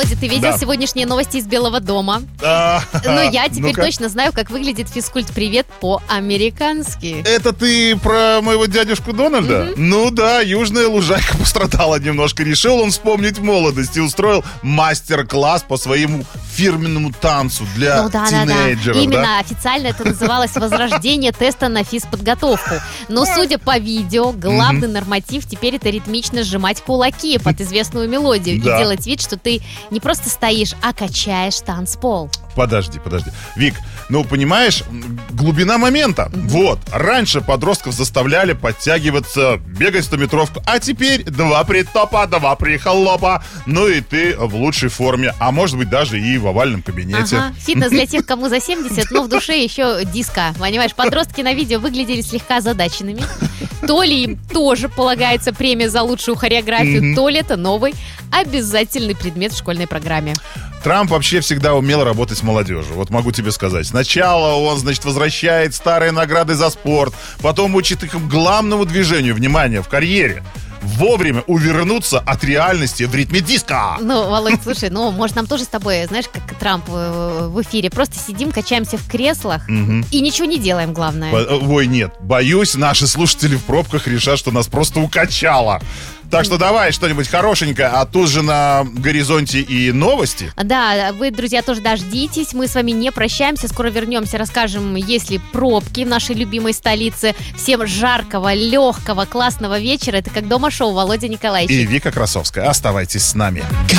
Ты видел сегодняшние новости из Белого дома? Но я теперь точно знаю, как выглядит физкульт-привет по-американски. Это ты про моего дядюшку Дональда? Ну да, южная лужайка пострадала немножко. Решил он вспомнить молодость и устроил мастер-класс по своему фирменному танцу для тинейджеров. Именно официально это называлось возрождение теста на физподготовку. Но судя по видео, главный норматив теперь это ритмично сжимать кулаки под известную мелодию и делать вид, что ты не просто стоишь, а качаешь танцпол. Подожди. Вик, понимаешь, глубина момента. Вот, раньше подростков заставляли подтягиваться, бегать 100-метровку, а теперь 2 притопа, 2 прихлопа. Ну и ты в лучшей форме, а может быть даже и в овальном кабинете. Фитнес для тех, кому за 70, но в душе еще диско. Понимаешь, подростки на видео выглядели слегка озадаченными. То ли им тоже полагается премия за лучшую хореографию, то ли это новый обязательный предмет в школьной программе. Трамп вообще всегда умел работать с молодежью. Вот могу тебе сказать. Сначала он, возвращает старые награды за спорт, потом учит их главному движению, внимание, в карьере. Вовремя увернуться от реальности в ритме диска. Володь, слушай, может нам тоже с тобой, знаешь, как Трамп в эфире, просто сидим, качаемся в креслах и ничего не делаем, главное. Ой, нет, боюсь, наши слушатели в пробках решат, что нас просто укачало. Так что давай что-нибудь хорошенькое, а тут же на горизонте и новости. Да, вы, друзья, тоже дождитесь. Мы с вами не прощаемся. Скоро вернемся, расскажем, есть ли пробки в нашей любимой столице. Всем жаркого, легкого, классного вечера. Это «Как дома» шоу Володя Николаевич. И Вика Красовская. Оставайтесь с нами.